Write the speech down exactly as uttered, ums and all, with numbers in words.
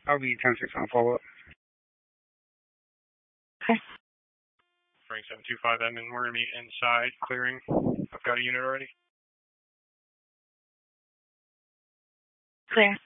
I'll be ten six on follow up. Okay. Frank seven two five Edmund, we're going to meet inside clearing. I've got a unit already. Clear.